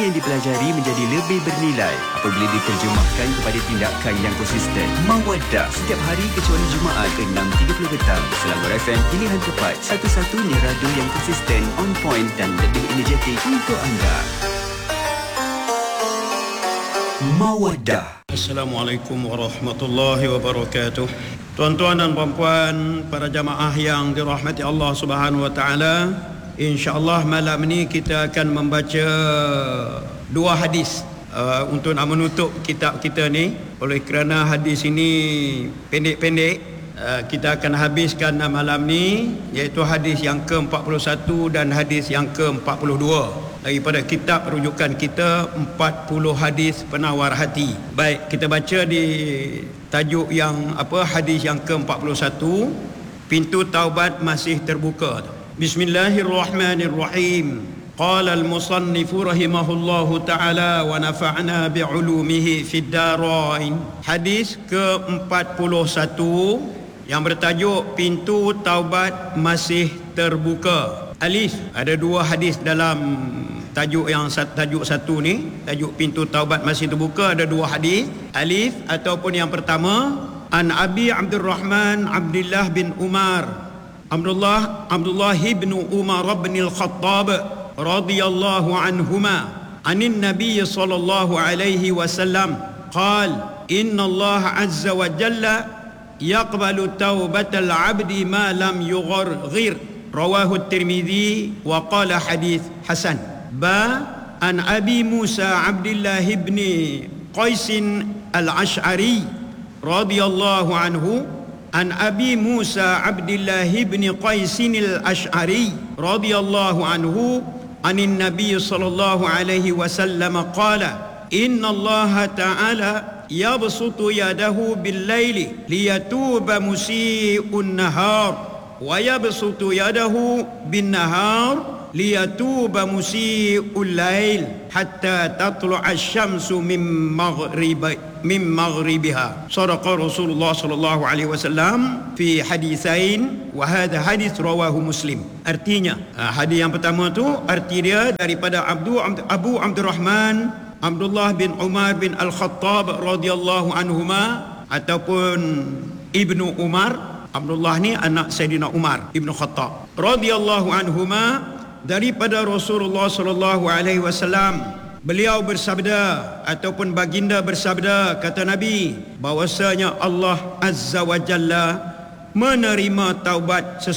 yang dipelajari menjadi lebih bernilai apabila diterjemahkan kepada tindakan yang konsisten. Mawaddah setiap hari kecuali Jumaat 6.30 petang. Selangor FM, pilihan tepat, satu-satunya radio yang konsisten, on point dan lebih energetik untuk anda. Mawaddah. Assalamualaikum warahmatullahi wabarakatuh. Tuan-tuan dan puan-puan, para jamaah yang dirahmati Allah Subhanahu wa taala, insya-Allah malam ini kita akan membaca dua hadis untuk nak menutup kitab kita ni. Oleh kerana hadis ini pendek-pendek, kita akan habiskan malam ni, iaitu hadis yang ke-41 dan hadis yang ke-42 daripada kitab rujukan kita 40 hadis penawar hati. Baik, kita baca di tajuk yang hadis yang ke-41, pintu taubat masih terbuka. Bismillahirrahmanirrahim. Qala al-musannif rahimahullahu ta'ala wa nafa'na bi'ulumihi fid darain. Hadis ke-41 yang bertajuk pintu taubat masih terbuka. Alif, ada dua hadis dalam tajuk satu ni, tajuk pintu taubat masih terbuka, ada dua hadis. Alif ataupun yang pertama, an Abi Abdurrahman Abdullah bin Umar Abdullah bin Umar bin al-Khattab radhiyallahu anhuma anin Nabi sallallahu alaihi wasallam qala inna Allah azza wa jalla yaqbalu taubatal abdi ma lam yugharghir. Rawahu at-Tirmidzi wa qala hadits hasan. Ba an Abi Musa Abdullah ibn Qais al-Ash'ari radhiyallahu anhu an Abi Musa Abdullah ibn Qais al-Ash'ari radhiyallahu anhu anin Nabi sallallahu alaihi wasallam qala inna Allah ta'ala yabsutu yadahu bil-laili liyatuba musii'un nahar wa yabsutu yadahu bin-nahar liyatuba musii'ul lail hatta tatlu'a asy-syamsu min maghribiha. Shadaqa Rasulullah sallallahu alaihi wasallam fi haditsain wa hadha hadits rawahu Muslim. Artinya, hadis yang pertama tu arti dia daripada Abu Abdurrahman Abdullah bin Umar bin Al-Khattab radhiyallahu anhuma ataupun Ibnu Umar. Abdullah ni anak Sayyidina Umar Ibnu Khattab radhiyallahu anhuma, daripada Rasulullah sallallahu alaihi wasallam. Beliau bersabda ataupun baginda bersabda, kata Nabi, bahwasanya Allah azza wa jalla menerima taubat